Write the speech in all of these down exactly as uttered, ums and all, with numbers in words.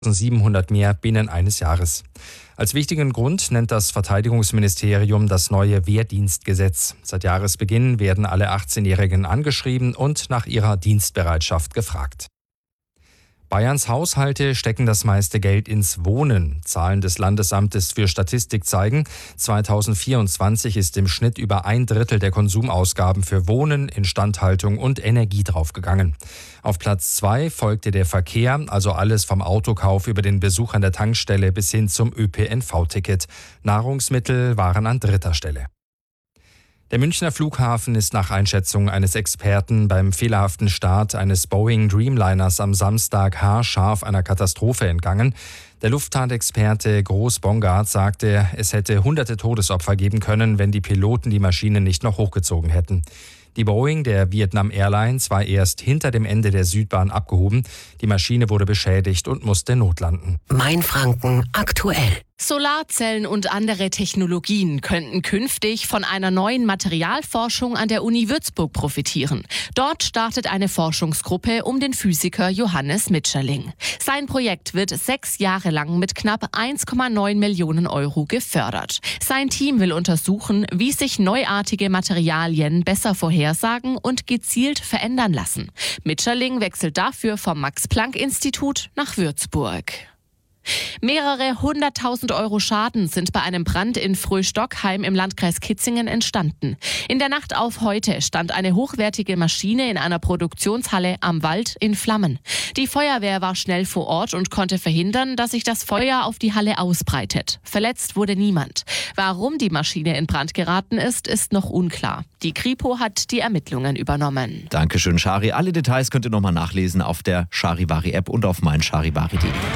siebenhundert mehr binnen eines Jahres. Als wichtigen Grund nennt das Verteidigungsministerium das neue Wehrdienstgesetz. Seit Jahresbeginn werden alle achtzehnjährigen angeschrieben und nach ihrer Dienstbereitschaft gefragt. Bayerns Haushalte stecken das meiste Geld ins Wohnen. Zahlen des Landesamtes für Statistik zeigen, zweitausendvierundzwanzig ist im Schnitt über ein Drittel der Konsumausgaben für Wohnen, Instandhaltung und Energie draufgegangen. Auf Platz zwei folgte der Verkehr, also alles vom Autokauf über den Besuch an der Tankstelle bis hin zum Ö P N V-Ticket. Nahrungsmittel waren an dritter Stelle. Der Münchner Flughafen ist nach Einschätzung eines Experten beim fehlerhaften Start eines Boeing Dreamliners am Samstag haarscharf einer Katastrophe entgangen. Der Luftfahrtexperte Groß Bongard sagte, es hätte hunderte Todesopfer geben können, wenn die Piloten die Maschine nicht noch hochgezogen hätten. Die Boeing der Vietnam Airlines war erst hinter dem Ende der Südbahn abgehoben. Die Maschine wurde beschädigt und musste notlanden. Mainfranken aktuell. Solarzellen und andere Technologien könnten künftig von einer neuen Materialforschung an der Uni Würzburg profitieren. Dort startet eine Forschungsgruppe um den Physiker Johannes Mitscherling. Sein Projekt wird sechs Jahre lang mit knapp eins Komma neun Millionen Euro gefördert. Sein Team will untersuchen, wie sich neuartige Materialien besser vorhersagen und gezielt verändern lassen. Mitscherling wechselt dafür vom Max-Planck-Institut nach Würzburg. Mehrere hunderttausend Euro Schaden sind bei einem Brand in Fröh-Stockheim im Landkreis Kitzingen entstanden. In der Nacht auf heute stand eine hochwertige Maschine in einer Produktionshalle am Wald in Flammen. Die Feuerwehr war schnell vor Ort und konnte verhindern, dass sich das Feuer auf die Halle ausbreitet. Verletzt wurde niemand. Warum die Maschine in Brand geraten ist, ist noch unklar. Die Kripo hat die Ermittlungen übernommen. Dankeschön, Shari. Alle Details könnt ihr nochmal nachlesen auf der Charivari-App und auf meincharivari punkt de.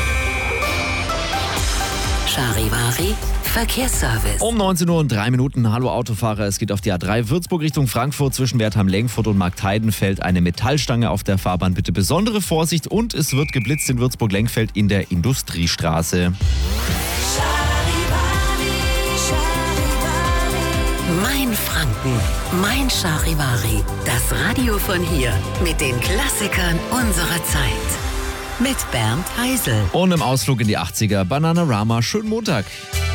Charivari Verkehrsservice. Um neunzehn Uhr und drei Minuten. Hallo Autofahrer, es geht auf die A drei Würzburg Richtung Frankfurt. Zwischen Wertheim-Lengfurt und Marktheidenfeld eine Metallstange auf der Fahrbahn. Bitte besondere Vorsicht und es wird geblitzt in Würzburg-Lengfeld in der Industriestraße. Mainfranken, mein Charivari. Das Radio von hier mit den Klassikern unserer Zeit. Mit Bernd Heisel. Und im Ausflug in die achtziger Bananarama. Schönen Montag.